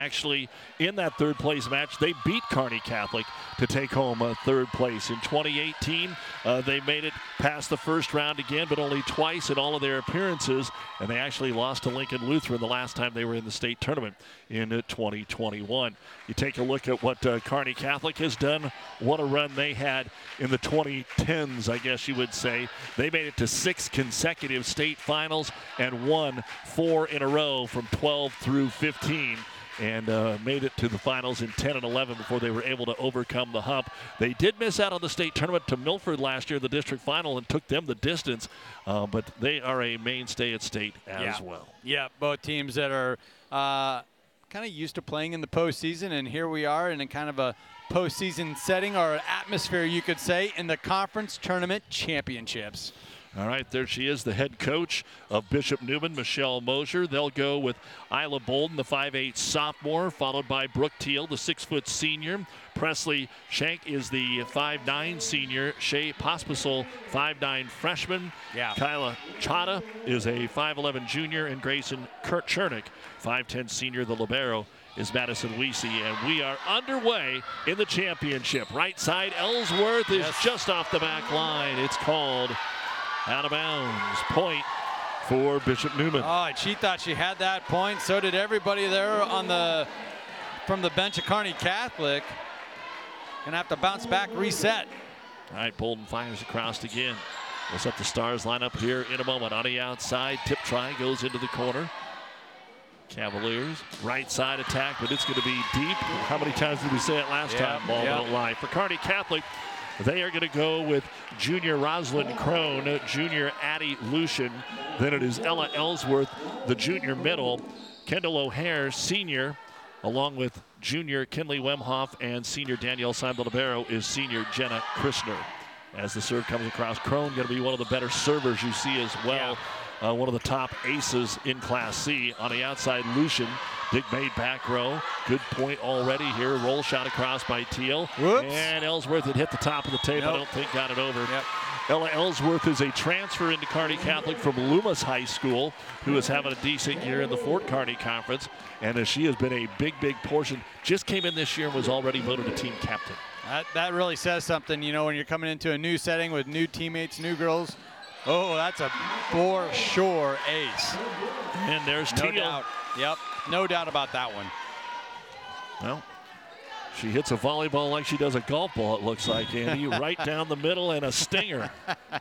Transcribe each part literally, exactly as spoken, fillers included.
Actually, in that third place match, they beat Kearney Catholic to take home uh, third place. In twenty eighteen, uh, they made it past the first round again, but only twice in all of their appearances. And they actually lost to Lincoln Lutheran the last time they were in the state tournament in uh, twenty twenty-one. You take a look at what uh, Kearney Catholic has done, what a run they had in the twenty tens, I guess you would say. They made it to six consecutive state finals and won four in a row from twelve through fifteen. And uh, made it to the finals in ten and eleven before they were able to overcome the hump. They did miss out on the state tournament to Milford last year, the district final, and took them the distance. Uh, but they are a mainstay at state as yeah. well. Yeah, both teams that are uh, kind of used to playing in the postseason, and here we are in a kind of a postseason setting or atmosphere, you could say, in the conference tournament championships. All right, there she is, the head coach of Bishop Neumann, Michelle Mosier. They'll go with Isla Bolden, the five eight sophomore, followed by Brooke Teal, the six foot senior. Presley Shank is the five nine senior. Shay Pospisil, five nine freshman. Yeah. Kyla Chata is a five eleven junior, and Grayson Kurt Chernick, five ten senior. The libero is Madison Weesey, and we are underway in the championship. Right side, Ellsworth is yes. just off the back line. It's called out of bounds. Point for Bishop Neumann. Oh, and she thought she had that point. So did everybody there on the from the bench of Kearney Catholic. Gonna have to bounce back, reset. All right, Bolden fires across again. We'll set the Stars line up here in a moment. On the outside, tip try goes into the corner. Cavaliers, right side attack, but it's gonna be deep. How many times did we say it last yep, time? Ball yep. don't lie. For Kearney Catholic, they are going to go with junior Rosalind Crone, junior Addie Lucian. Then it is Ella Ellsworth, the junior middle. Kendall O'Hare, senior, along with junior Kinley Wemhoff and senior Danielle Simon Libero is senior Jenna Christner. As the serve comes across, Crone going to be one of the better servers you see as well. Yeah. Uh, one of the top aces in Class C. On the outside, Lucian. Big made back row. Good point already here. Roll shot across by Teal. Whoops. And Ellsworth had hit the top of the tape. Nope. I don't think got it over. Yep. Ella Ellsworth is a transfer into Kearney Catholic from Loomis High School, who is having a decent year in the Fort Kearney Conference. And as she has been a big, big portion, just came in this year and was already voted a team captain. That, that really says something, you know, when you're coming into a new setting with new teammates, new girls. Oh, that's a for sure ace. And there's No Teal. doubt. Yep, no doubt about that one. Well, she hits a volleyball like she does a golf ball, it looks like, Andy. Right down the middle and a stinger.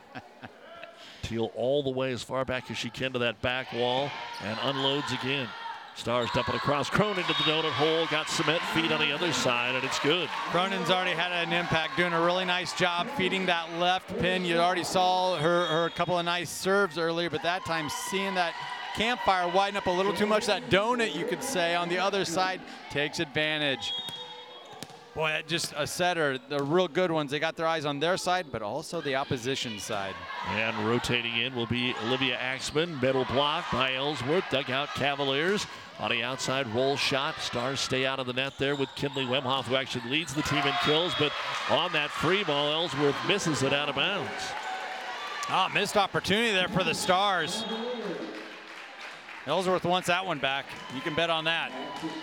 Teal all the way as far back as she can to that back wall and unloads again. Stars dumping across. Crone into the donut hole. Got cement feet on the other side, and it's good. Cronin's already had an impact, doing a really nice job feeding that left pin. You already saw her, her couple of nice serves earlier, but that time seeing that campfire widen up a little too much, that donut, you could say, on the other side, takes advantage. Boy, just a setter, the real good ones. They got their eyes on their side, but also the opposition side. And rotating in will be Olivia Axman. Middle block by Ellsworth. Dugout Cavaliers. On the outside, roll shot. Stars stay out of the net there with Kinley Wemhoff, who actually leads the team in kills. But on that free ball, Ellsworth misses it out of bounds. Ah, oh, missed opportunity there for the Stars. Ellsworth wants that one back. You can bet on that.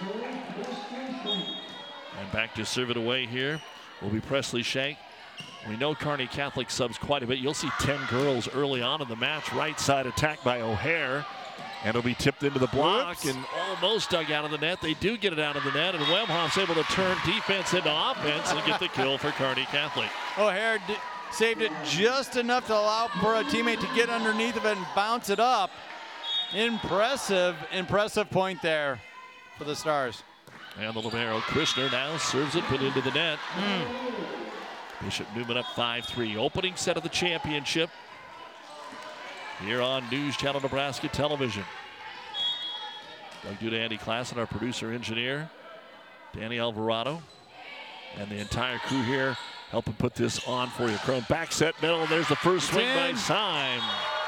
And back to serve it away here will be Presley Shank. We know Kearney Catholic subs quite a bit. You'll see ten girls early on in the match. Right side attack by O'Hare. And it'll be tipped into the block. Whoops. And almost dug out of the net. They do get it out of the net. And Wemhoff's able to turn defense into offense and get the kill for Kearney Catholic. O'Hare saved it just enough to allow for a teammate to get underneath of it and bounce it up. Impressive, impressive point there for the Stars. And the libero, Christner, now serves it, put into the net. Mm. Bishop Neumann up five three. Opening set of the championship here on News Channel Nebraska Television. Doug Duda, Andy Klassen, our producer engineer, Danny Alvarado, and the entire crew here helping put this on for you. Crone back set middle, and there's the first swing by Syme.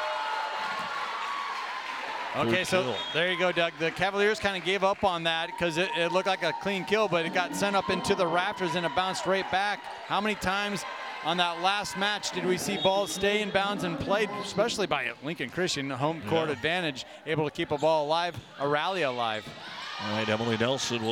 Okay, so there you go, Doug. The Cavaliers kind of gave up on that because it, it looked like a clean kill, but it got sent up into the rafters and it bounced right back. How many times on that last match did we see balls stay in bounds and played, especially by Lincoln Christian, home court yeah. advantage, able to keep a ball alive, a rally alive? All right, Emily Nelson will